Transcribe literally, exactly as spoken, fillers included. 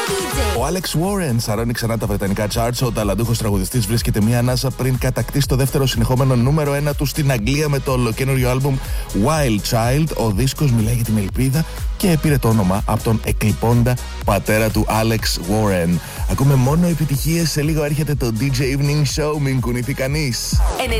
Ο Alex Warren σαρώνει ξανά τα βρετανικά charts. Ο ταλαντούχος τραγουδιστής βρίσκεται μία ανάσα πριν κατακτήσει το δεύτερο συνεχόμενο νούμερο ένα του στην Αγγλία με το ολοκαίνουργιο άλμπουμ Wild Child. Ο δίσκος μιλάει για την ελπίδα και πήρε το όνομα από τον εκλειπώντα πατέρα του Alex Warren. Ακούμε μόνο επιτυχίες. Σε λίγο έρχεται το ντι τζέι Evening Show. Μην κουνηθεί κανείς.